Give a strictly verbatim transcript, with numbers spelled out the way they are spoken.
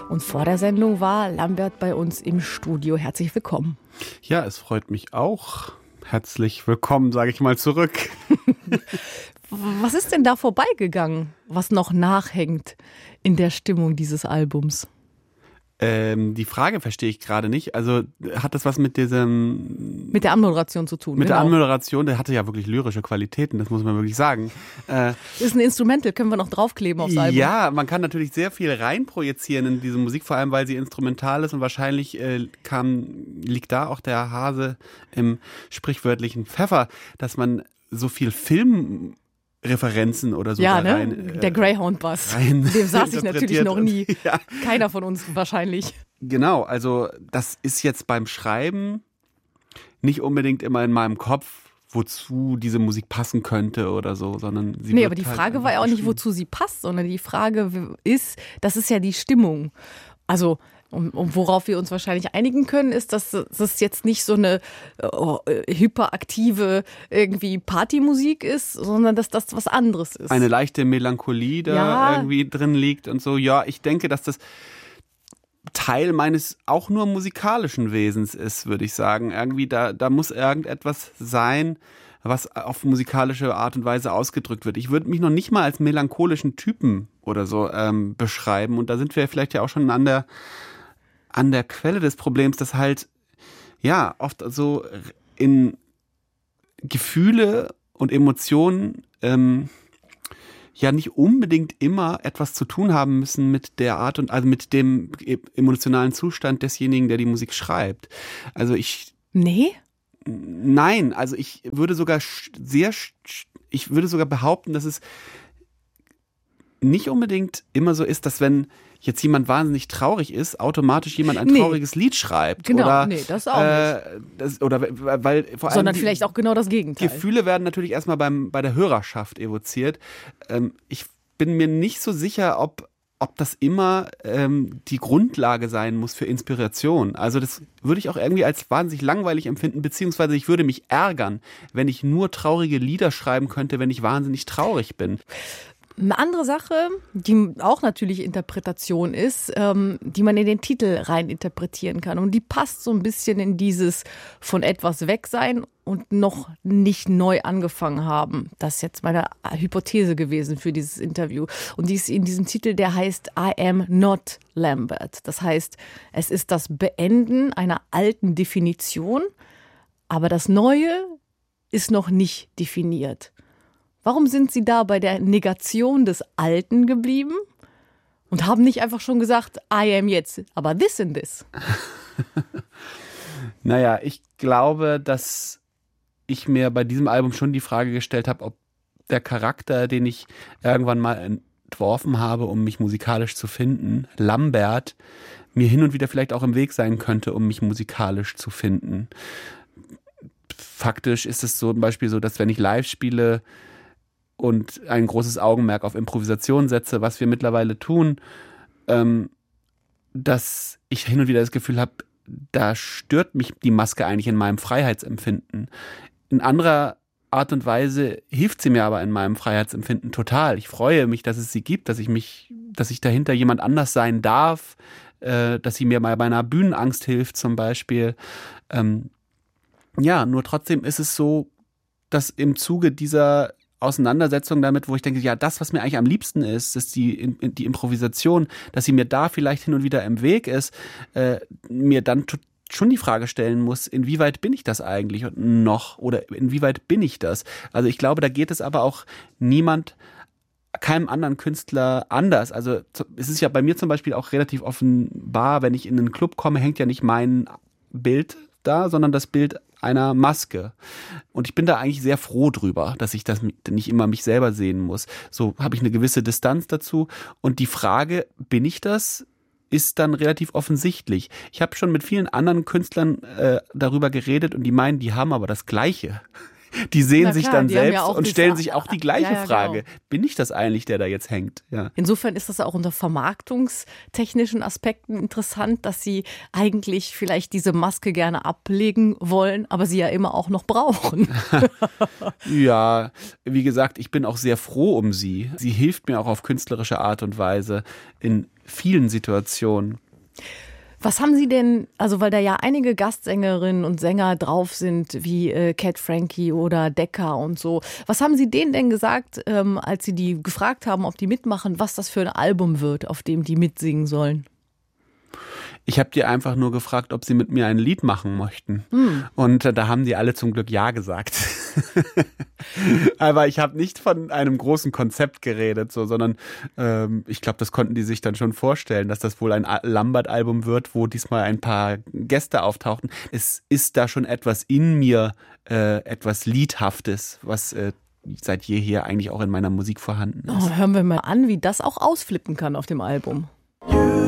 Und vor der Sendung war Lambert bei uns im Studio. Herzlich willkommen. Ja, es freut mich auch. Herzlich willkommen, sage ich mal zurück. Was ist denn da vorbeigegangen, was noch nachhängt in der Stimmung dieses Albums? Ähm, die Frage verstehe ich gerade nicht. Also hat das was mit diesem... Mit der Anmoderation zu tun. Mit genau. der Anmoderation, der hatte ja wirklich lyrische Qualitäten, das muss man wirklich sagen. Äh, ist ein Instrumental, können wir noch draufkleben aufs Album. Ja, man kann natürlich sehr viel reinprojizieren in diese Musik, vor allem weil sie instrumental ist und wahrscheinlich äh, kam, liegt da auch der Hase im sprichwörtlichen Pfeffer, dass man so viel Film... Referenzen oder so. Ja, da ne? rein, äh, der Greyhound-Bass. Dem saß ich natürlich noch nie. Ja. Keiner von uns wahrscheinlich. Genau, also das ist jetzt beim Schreiben nicht unbedingt immer in meinem Kopf, wozu diese Musik passen könnte oder so, sondern sie Nee, wird aber die halt Frage war ja auch nicht, wozu sie passt, sondern die Frage ist, das ist ja die Stimmung. Also Und, und worauf wir uns wahrscheinlich einigen können, ist, dass das jetzt nicht so eine oh, hyperaktive irgendwie Partymusik ist, sondern dass das was anderes ist. Eine leichte Melancholie da ja. irgendwie drin liegt und so. Ja, ich denke, dass das Teil meines auch nur musikalischen Wesens ist, würde ich sagen. Irgendwie da, da muss irgendetwas sein, was auf musikalische Art und Weise ausgedrückt wird. Ich würde mich noch nicht mal als melancholischen Typen oder so ähm, beschreiben. Und da sind wir vielleicht ja auch schon an der an der Quelle des Problems, dass halt, ja, oft so in Gefühle und Emotionen ähm, ja nicht unbedingt immer etwas zu tun haben müssen mit der Art und, also mit dem emotionalen Zustand desjenigen, der die Musik schreibt. Also ich... Nee? Nein, also ich würde sogar sehr, ich würde sogar behaupten, dass es nicht unbedingt immer so ist, dass wenn jetzt jemand wahnsinnig traurig ist, automatisch jemand ein trauriges nee. Lied schreibt. Genau, oder, nee, das auch äh, nicht. Das, oder weil vor allem Sondern vielleicht auch genau das Gegenteil. Gefühle werden natürlich erstmal beim, bei der Hörerschaft evoziert. Ähm, ich bin mir nicht so sicher, ob, ob das immer ähm, die Grundlage sein muss für Inspiration. Also das würde ich auch irgendwie als wahnsinnig langweilig empfinden, beziehungsweise ich würde mich ärgern, wenn ich nur traurige Lieder schreiben könnte, wenn ich wahnsinnig traurig bin. Eine andere Sache, die auch natürlich Interpretation ist, ähm, die man in den Titel rein interpretieren kann. Und die passt so ein bisschen in dieses von etwas weg sein und noch nicht neu angefangen haben. Das ist jetzt meine Hypothese gewesen für dieses Interview. Und die ist in diesem Titel, der heißt I am not Lambert. Das heißt, es ist das Beenden einer alten Definition, aber das Neue ist noch nicht definiert. Warum sind Sie da bei der Negation des Alten geblieben und haben nicht einfach schon gesagt, I am jetzt, aber this and this? Naja, ich glaube, dass ich mir bei diesem Album schon die Frage gestellt habe, ob der Charakter, den ich irgendwann mal entworfen habe, um mich musikalisch zu finden, Lambert, mir hin und wieder vielleicht auch im Weg sein könnte, um mich musikalisch zu finden. Faktisch ist es so zum Beispiel so, dass wenn ich live spiele, und ein großes Augenmerk auf Improvisation setze, was wir mittlerweile tun, ähm, dass ich hin und wieder das Gefühl habe, da stört mich die Maske eigentlich in meinem Freiheitsempfinden. In anderer Art und Weise hilft sie mir aber in meinem Freiheitsempfinden total. Ich freue mich, dass es sie gibt, dass ich mich, dass ich dahinter jemand anders sein darf, äh, dass sie mir bei meiner Bühnenangst hilft zum Beispiel. Ähm, ja, nur trotzdem ist es so, dass im Zuge dieser Auseinandersetzung damit, wo ich denke, ja, das, was mir eigentlich am liebsten ist, ist die, die Improvisation, dass sie mir da vielleicht hin und wieder im Weg ist, äh, mir dann t- schon die Frage stellen muss, inwieweit bin ich das eigentlich noch oder inwieweit bin ich das? Also ich glaube, da geht es aber auch niemand, keinem anderen Künstler anders. Also es ist ja bei mir zum Beispiel auch relativ offenbar, wenn ich in einen Club komme, hängt ja nicht mein Bild da, sondern das Bild einer Maske. Und ich bin da eigentlich sehr froh drüber, dass ich das nicht immer mich selber sehen muss. So habe ich eine gewisse Distanz dazu. Und die Frage, bin ich das, ist dann relativ offensichtlich. Ich habe schon mit vielen anderen Künstlern äh, darüber geredet und die meinen, die haben aber das Gleiche. Die sehen Na sich klar, dann die haben selbst ja auch und das- stellen sich auch die gleiche Ja, ja, Frage. genau. Bin ich das eigentlich, der da jetzt hängt? Ja. Insofern ist das auch unter vermarktungstechnischen Aspekten interessant, dass sie eigentlich vielleicht diese Maske gerne ablegen wollen, aber sie ja immer auch noch brauchen. Ja, wie gesagt, ich bin auch sehr froh um sie. Sie hilft mir auch auf künstlerische Art und Weise in vielen Situationen. Was haben Sie denn, also weil da ja einige Gastsängerinnen und Sänger drauf sind, wie äh, Cat Frankie oder Decca und so, was haben Sie denen denn gesagt, ähm, als Sie die gefragt haben, ob die mitmachen, was das für ein Album wird, auf dem die mitsingen sollen? Ich habe die einfach nur gefragt, ob sie mit mir ein Lied machen möchten. Hm. Und äh, da haben die alle zum Glück Ja gesagt. Aber ich habe nicht von einem großen Konzept geredet, so, sondern ähm, ich glaube, das konnten die sich dann schon vorstellen, dass das wohl ein Lambert-Album wird, wo diesmal ein paar Gäste auftauchten. Es ist da schon etwas in mir, äh, etwas Liedhaftes, was äh, seit jeher eigentlich auch in meiner Musik vorhanden ist. Oh, hören wir mal an, wie das auch ausflippen kann auf dem Album.